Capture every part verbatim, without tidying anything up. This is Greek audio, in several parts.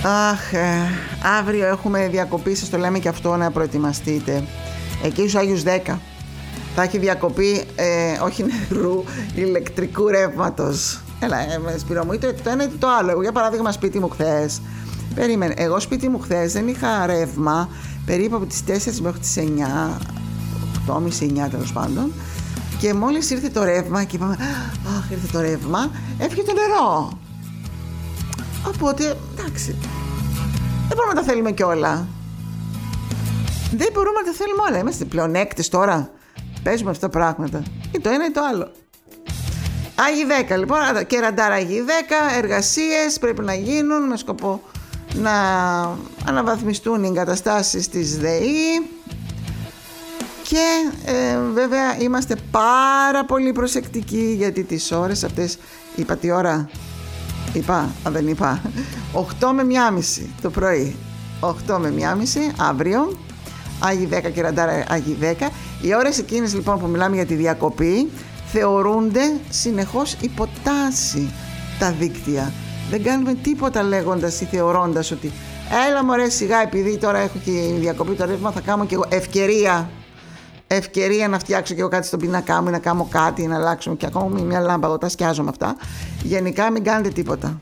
Αχ, ε, αύριο έχουμε διακοπή, σας το λέμε και αυτό, να προετοιμαστείτε. Εκεί στους Άγιους δέκα θα έχει διακοπή, ε, όχι νερού, ηλεκτρικού ρεύματος. Έλα, ε, Σπύρο μου, είτε το ένα είτε το άλλο. Εγώ, για παράδειγμα, σπίτι μου χθες, περίμενε, εγώ σπίτι μου χθες δεν είχα ρεύμα περίπου από τις τέσσερις μέχρι τις εννιά, οκτώ και μισή εννιά τέλος πάντων. Και μόλις ήρθε το ρεύμα και είπαμε, αχ, ήρθε το ρεύμα, έφυγε το νερό. Οπότε, εντάξει, δεν μπορούμε να τα θέλουμε κιόλα. Δεν μπορούμε να τα θέλουμε όλα. Είμαστε πλεονέκτες τώρα. Παίζουμε αυτά τα πράγματα. Ή το ένα ή το άλλο. Άγιοι δέκα, λοιπόν, και ραντάρα Άγιοι δέκα, εργασίες πρέπει να γίνουν με σκοπό να αναβαθμιστούν οι εγκαταστάσεις της ΔΕΗ. Και ε, βέβαια είμαστε πάρα πολύ προσεκτικοί, γιατί τις ώρες αυτές, είπα τι ώρα, είπα, α, δεν είπα, οκτώ με μία και μισή το πρωί, οκτώ με μία και μισή αύριο, Άγιοι δέκα και ραντάρα Άγιοι δέκα. Οι ώρες εκείνες λοιπόν που μιλάμε για τη διακοπή θεωρούνται συνεχώς υποτάση τα δίκτυα. Δεν κάνουμε τίποτα λέγοντας ή θεωρώντας ότι έλα μωρέ σιγά, επειδή τώρα έχω και διακοπή το ρεύμα, θα κάνω και εγώ ευκαιρία ευκαιρία να φτιάξω και εγώ κάτι στον πίνακά μου ή να κάνω κάτι ή να αλλάξουμε και ακόμα μια λάμπα. Εγώ τα σκιάζω με αυτά. Γενικά μην κάνετε τίποτα.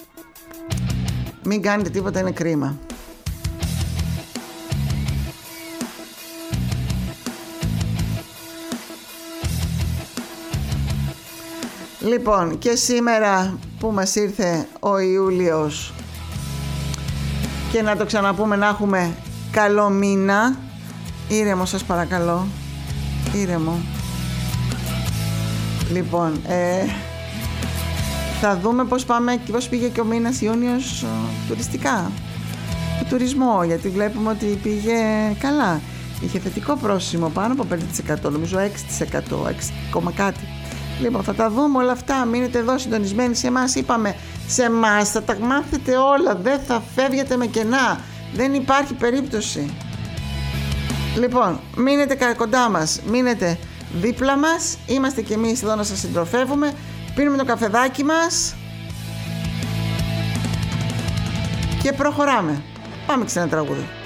Μην κάνετε τίποτα, είναι κρίμα. Λοιπόν, και σήμερα που μας ήρθε ο Ιούλιος, και να το ξαναπούμε, να έχουμε καλό μήνα. Ήρεμο σας παρακαλώ. Ήρεμο. Λοιπόν, ε, θα δούμε πώς πάμε και πώς πήγε και ο μήνας Ιούνιος τουριστικά. Το τουρισμό, γιατί βλέπουμε ότι πήγε καλά. Είχε θετικό πρόσημο, πάνω από πέντε τοις εκατό, νομίζω έξι τοις εκατό, έξι κάτι. Λοιπόν, θα τα δούμε όλα αυτά. Μείνετε εδώ συντονισμένοι σε εμάς. Είπαμε, σε εμάς θα τα μάθετε όλα. Δεν θα φεύγετε με κενά. Δεν υπάρχει περίπτωση. Λοιπόν, μείνετε κοντά μας. Μείνετε δίπλα μας. Είμαστε κι εμείς εδώ να σας συντροφεύουμε. Πίνουμε το καφεδάκι μας και προχωράμε. Πάμε και σε ένα τραγούδι.